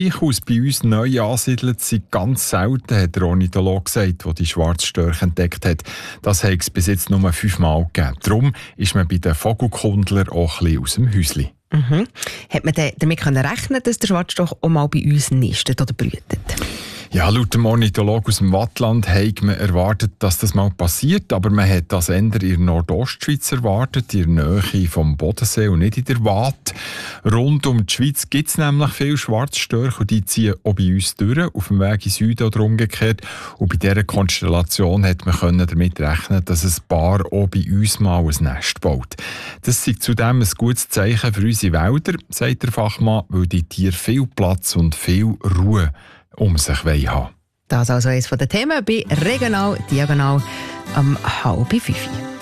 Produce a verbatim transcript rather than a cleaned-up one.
Aus bei uns neu ansiedelt sind ganz selten, hat der Ornithologe gesagt, der die Schwarzstörche entdeckt hat. Das hat es bis jetzt nur fünfmal gegeben. Darum ist man bei den Vogelkundlern auch ein bisschen aus dem Häuschen. Mhm. Hat man damit können rechnen, dass der Schwarzstorch auch mal bei uns nistet oder brütet? Ja, laut dem Ornithologen aus dem Wattland hat man erwartet, dass das mal passiert, aber man hat das eher in der Nordostschweiz erwartet, in der Nähe vom Bodensee und nicht in der Waadt. Rund um die Schweiz gibt es nämlich viele Schwarzstörche und die ziehen auch bei uns durch, auf dem Weg in den Süden oder umgekehrt. Und bei dieser Konstellation hat man können damit rechnen, dass ein Paar auch bei uns mal ein Nest baut. Das ist zudem ein gutes Zeichen für unsere Wälder, sagt der Fachmann, weil die Tiere viel Platz und viel Ruhe um sich haben. Das also eines der Themen bei Regional Diagonal am halb fünf.